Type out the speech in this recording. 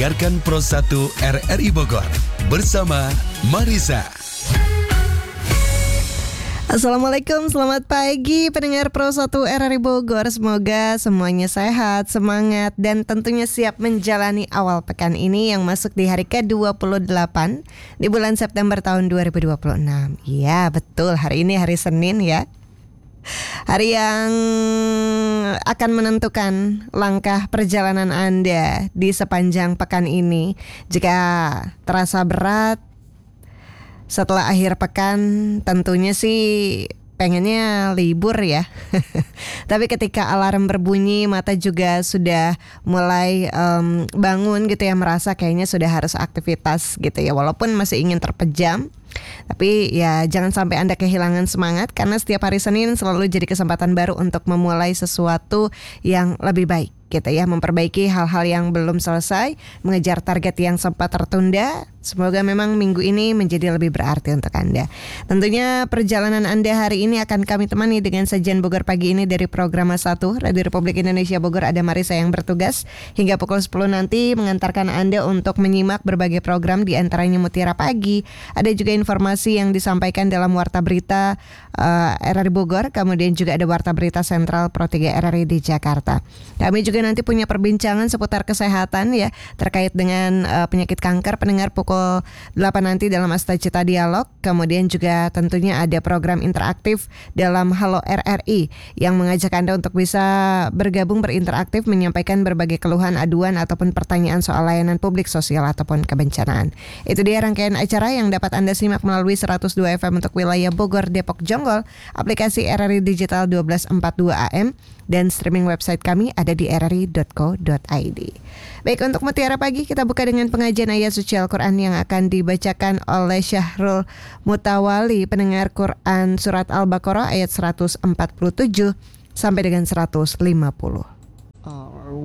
Dengarkan Pro 1 RRI Bogor bersama Marisa. Assalamualaikum, selamat pagi pendengar Pro 1 RRI Bogor. Semoga semuanya sehat, semangat, dan tentunya siap menjalani awal pekan ini yang masuk di hari ke-28 di bulan September tahun 2026. Iya betul, hari ini hari Senin ya. Hari yang akan menentukan langkah perjalanan Anda di sepanjang pekan ini. Jika terasa berat setelah akhir pekan, tentunya sih pengennya libur ya. Tapi ketika alarm berbunyi, mata juga sudah mulai bangun gitu ya, merasa kayaknya sudah harus aktivitas gitu ya. Walaupun masih ingin terpejam, tapi ya jangan sampai Anda kehilangan semangat, karena setiap hari Senin selalu jadi kesempatan baru untuk memulai sesuatu yang lebih baik gitu ya, memperbaiki hal-hal yang belum selesai, mengejar target yang sempat tertunda. Semoga memang minggu ini menjadi lebih berarti untuk Anda. Tentunya perjalanan Anda hari ini akan kami temani dengan sajian Bogor Pagi ini dari Program 1 Radio Republik Indonesia Bogor. Ada Marisa yang bertugas hingga pukul 10 nanti mengantarkan Anda untuk menyimak berbagai program, di antaranya Mutiara Pagi. Ada juga informasi yang disampaikan dalam Warta Berita RRI Bogor, kemudian juga ada Warta Berita Sentral Pro 3 RRI di Jakarta. Kami juga nanti punya perbincangan seputar kesehatan ya, terkait dengan penyakit kanker. Pendengar pukul 8 nanti dalam Asta Cita Dialog. Kemudian juga tentunya ada program interaktif dalam Halo RRI yang mengajak Anda untuk bisa bergabung, berinteraktif, menyampaikan berbagai keluhan, aduan ataupun pertanyaan soal layanan publik, sosial ataupun kebencanaan. Itu dia rangkaian acara yang dapat Anda simak melalui 102 FM untuk wilayah Bogor, Depok, Jonggol, aplikasi RRI Digital 1242 AM, dan streaming website kami ada di rri.co.id. Baik, untuk Mutiara Pagi kita buka dengan pengajian ayat suci Al-Quran yang akan dibacakan oleh Syahrul Mutawali, pendengar Quran Surat Al-Baqarah ayat 147 sampai dengan 150.